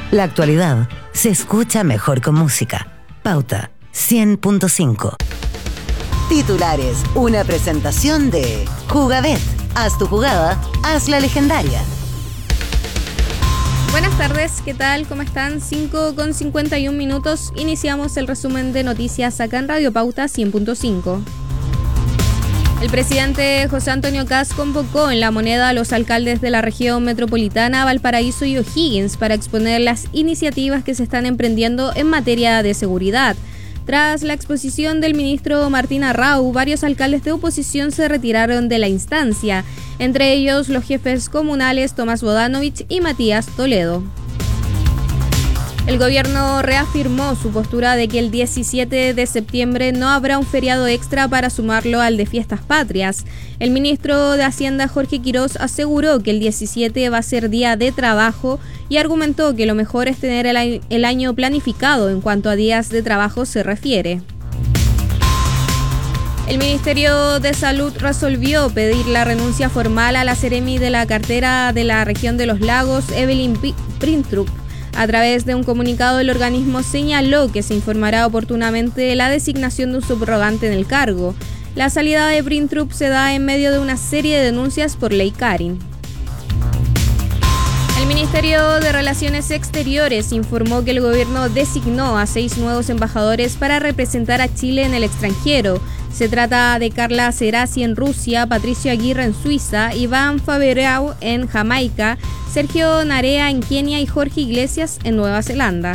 La actualidad se escucha mejor con música. Pauta 100.5. Titulares, una presentación de Jugabet. Haz tu jugada, haz la legendaria. Buenas tardes, ¿qué tal? ¿Cómo están? 5:51. Iniciamos el resumen de noticias acá en Radio Pauta 100.5. El presidente José Antonio Kast convocó en La Moneda a los alcaldes de la región metropolitana, Valparaíso y O'Higgins para exponer las iniciativas que se están emprendiendo en materia de seguridad. Tras la exposición del ministro Martín Arrau, varios alcaldes de oposición se retiraron de la instancia, entre ellos los jefes comunales Tomás Bodanovich y Matías Toledo. El gobierno reafirmó su postura de que el 17 de septiembre no habrá un feriado extra para sumarlo al de Fiestas Patrias. El ministro de Hacienda, Jorge Quirós, aseguró que el 17 va a ser día de trabajo y argumentó que lo mejor es tener el año planificado en cuanto a días de trabajo se refiere. El Ministerio de Salud resolvió pedir la renuncia formal a la seremi de la cartera de la región de los lagos, Evelyn Brintrup. A través de un comunicado, el organismo señaló que se informará oportunamente de la designación de un subrogante en el cargo. La salida de Brintrup se da en medio de una serie de denuncias por ley Karin. El Ministerio de Relaciones Exteriores informó que el gobierno designó a 6 nuevos embajadores para representar a Chile en el extranjero. Se trata de Carla Cerasi en Rusia, Patricio Aguirre en Suiza, Iván Faberau en Jamaica, Sergio Narea en Kenia y Jorge Iglesias en Nueva Zelanda.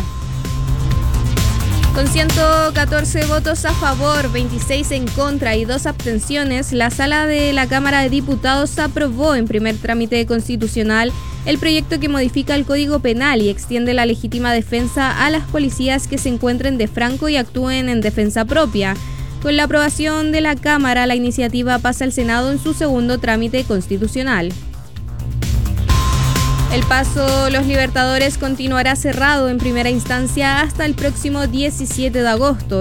Con 114 votos a favor, 26 en contra y 2 abstenciones, la Sala de la Cámara de Diputados aprobó en primer trámite constitucional el proyecto que modifica el Código Penal y extiende la legítima defensa a las policías que se encuentren de franco y actúen en defensa propia. Con la aprobación de la Cámara, la iniciativa pasa al Senado en su segundo trámite constitucional. El paso Los Libertadores continuará cerrado en primera instancia hasta el próximo 17 de agosto.